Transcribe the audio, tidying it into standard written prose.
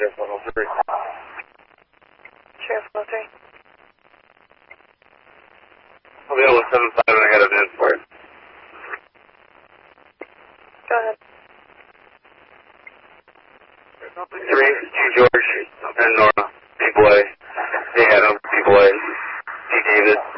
Sheriff 103. Sheriff 103. I'll be on with 75 and I got a van for it. Go ahead. 3, George, and Nora, P-Boy, A. Adam, P-Boy, D. David.